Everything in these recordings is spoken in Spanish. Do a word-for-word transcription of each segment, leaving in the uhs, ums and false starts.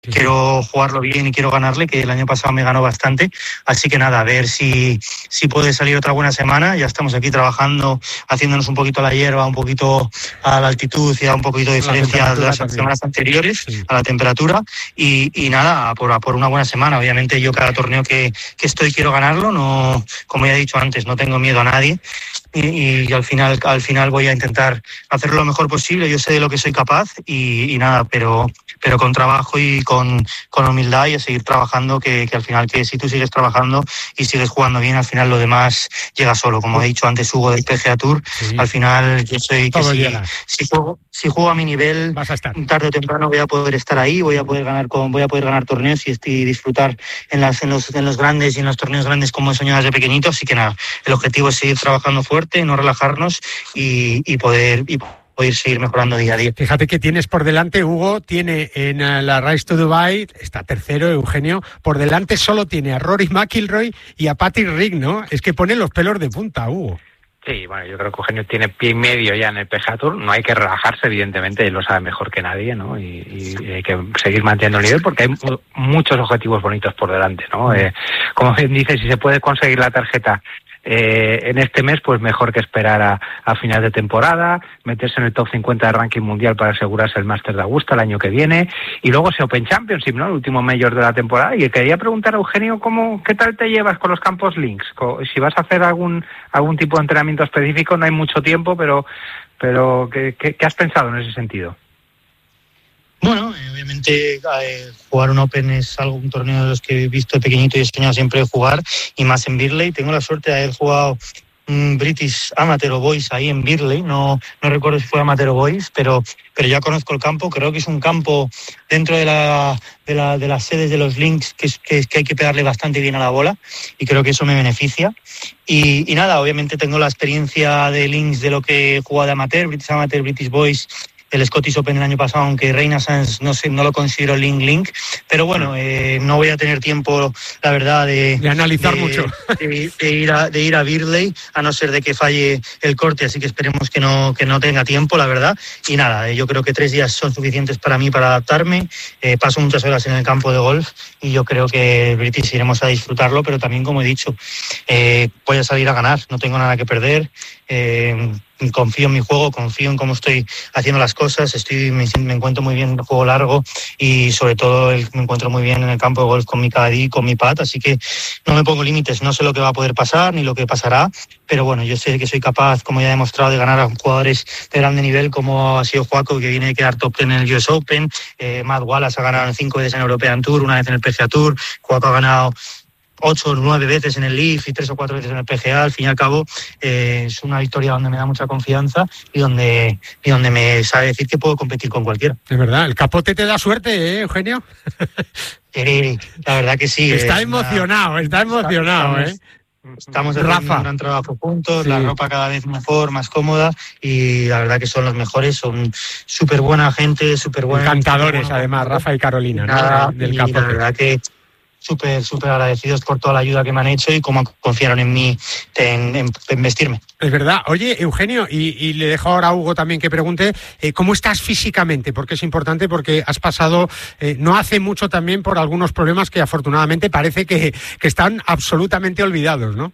Sí, quiero jugarlo bien y quiero ganarle, que el año pasado me ganó bastante, así que nada, a ver si, si puede salir otra buena semana. Ya estamos aquí trabajando, haciéndonos un poquito a la hierba, un poquito a la altitud y a un poquito de diferencia de las también. semanas anteriores, Sí. a la temperatura, y, y nada, por, por una buena semana. Obviamente yo cada torneo que, que estoy quiero ganarlo, no, como ya he dicho antes, no tengo miedo a nadie. Y, y al final al final voy a intentar hacerlo lo mejor posible. Yo sé de lo que soy capaz y, y nada, pero pero con trabajo y con, con humildad, y a seguir trabajando, que, que al final, que si tú sigues trabajando y sigues jugando bien, al final lo demás llega solo. Como he dicho antes, Hugo, del P G A Tour, sí. Al final yo soy que si, si, juego, si juego a mi nivel, vas a estar. Tarde o temprano voy a poder estar ahí, voy a poder ganar con, voy a poder ganar torneos y, y disfrutar en, las, en, los, en los grandes y en los torneos grandes como he soñado desde pequeñito. Así que nada, el objetivo es seguir trabajando fuerte, no relajarnos y, y poder... Y poder seguir mejorando día a día. Fíjate que tienes por delante, Hugo, tiene en la Race to Dubai, está tercero, Eugenio, por delante solo tiene a Rory McIlroy y a Patrick Reed, ¿no? Es que pone los pelos de punta, Hugo. Sí, bueno, yo creo que Eugenio tiene pie y medio ya en el P G A Tour. No hay que relajarse, evidentemente, él lo sabe mejor que nadie, ¿no? Y, y hay que seguir manteniendo el nivel porque hay muchos objetivos bonitos por delante, ¿no? Eh, como bien dice, si se puede conseguir la tarjeta Eh, en este mes, pues mejor que esperar a, a final de temporada, meterse en el top cincuenta de ranking mundial para asegurarse el Masters de Augusta el año que viene, y luego ese Open Championship, ¿no? El último mayor de la temporada. Y quería preguntar a Eugenio, ¿cómo, qué tal te llevas con los campos links? Si vas a hacer algún algún tipo de entrenamiento específico, no hay mucho tiempo, pero pero ¿qué, qué, qué has pensado en ese sentido? Bueno, eh, obviamente eh, jugar un Open es algo, un torneo de los que he visto de pequeñito y he soñado siempre de jugar, y más en Birley. Tengo la suerte de haber jugado un British Amateur o Boys ahí en Birley, no, no recuerdo si fue Amateur o Boys, pero, pero ya conozco el campo. Creo que es un campo dentro de, la, de, la, de las sedes de los links que, que, que hay que pegarle bastante bien a la bola, y creo que eso me beneficia. Y, y nada, obviamente tengo la experiencia de links de lo que he jugado de Amateur, British Amateur, British Boys, el Scottish Open el año pasado, aunque Renaissance no sé, no lo considero link link, pero bueno, eh, no voy a tener tiempo, la verdad, de, de analizar de, mucho, de, de ir a de ir a Birley, a no ser de que falle el corte, así que esperemos que no que no tenga tiempo, la verdad. Y nada, eh, yo creo que tres días son suficientes para mí para adaptarme. Eh, paso muchas horas en el campo de golf y yo creo que British iremos a disfrutarlo, pero también, como he dicho, eh, voy a salir a ganar, no tengo nada que perder. Eh, confío en mi juego, confío en cómo estoy haciendo las cosas, estoy me, me encuentro muy bien en el juego largo, y sobre todo el, me encuentro muy bien en el campo de golf con mi caddy, con mi pad, así que no me pongo límites. No sé lo que va a poder pasar ni lo que pasará, pero bueno, yo sé que soy capaz, como ya he demostrado, de ganar a jugadores de grande nivel, como ha sido Joaco, que viene a quedar top ten en el U S Open. eh, Matt Wallace ha ganado cinco veces en el European Tour, una vez en el P G A Tour. Joaco ha ganado ocho o nueve veces en el Leaf y tres o cuatro veces en el P G A. Al fin y al cabo, eh, es una victoria donde me da mucha confianza y donde, y donde me sabe decir que puedo competir con cualquiera. Es verdad, el capote te da suerte, ¿eh, Eugenio? Eh, la verdad que sí. Está eh, emocionado, una... está emocionado, estamos, ¿eh? Estamos haciendo Rafa. un gran trabajo juntos, Sí. La ropa cada vez mejor, más cómoda, y la verdad que son los mejores, son súper buena gente, súper buena. Encantadores, bueno, además, Rafa y Carolina, nada, ¿no? Del y capote. la verdad que súper, súper agradecidos por toda la ayuda que me han hecho y cómo confiaron en mí, en, en, en vestirme. Es verdad. Oye, Eugenio, y, y le dejo ahora a Hugo también que pregunte, eh, ¿cómo estás físicamente? Porque es importante, porque has pasado eh, no hace mucho también por algunos problemas que afortunadamente parece que, que están absolutamente olvidados, ¿no?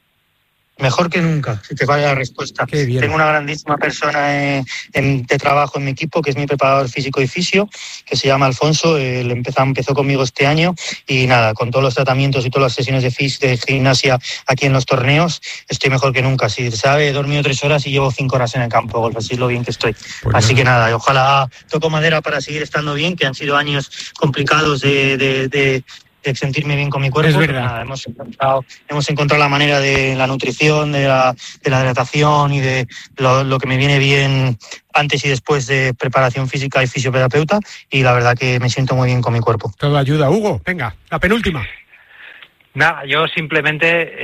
Mejor que nunca, si te vale la respuesta. Qué bien. Tengo una grandísima persona en, en, de trabajo en mi equipo, que es mi preparador físico y fisio, que se llama Alfonso. Él empezó, empezó conmigo este año, y nada, con todos los tratamientos y todas las sesiones de, fis, de gimnasia aquí en los torneos, estoy mejor que nunca. Si sabe, he dormido tres horas y llevo cinco horas en el campo de golf, así es lo bien que estoy. Pues así no. que nada, ojalá toco madera para seguir estando bien, que han sido años complicados de... de, de de sentirme bien con mi cuerpo. Es verdad. Nada, hemos encontrado, hemos encontrado la manera de la nutrición, de la, de la hidratación y de lo, lo que me viene bien antes y después de preparación física y fisioterapeuta, y la verdad que me siento muy bien con mi cuerpo. Todo ayuda. Hugo, venga, la penúltima. Nada, yo simplemente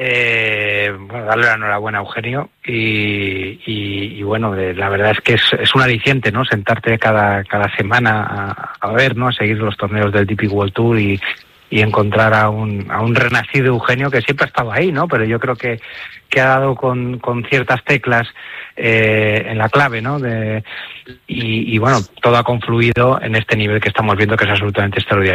eh, bueno, darle la enhorabuena a Eugenio y, y, y bueno, de, la verdad es que es, es un aliciente, ¿no? Sentarte cada, cada semana a, a ver, ¿no? A seguir los torneos del D P World Tour y y encontrar a un, a un renacido Eugenio que siempre ha estado ahí, ¿no? Pero yo creo que, que ha dado con, con ciertas teclas eh, en la clave, ¿no? De, y, y bueno, todo ha confluido en este nivel que estamos viendo, que es absolutamente extraordinario.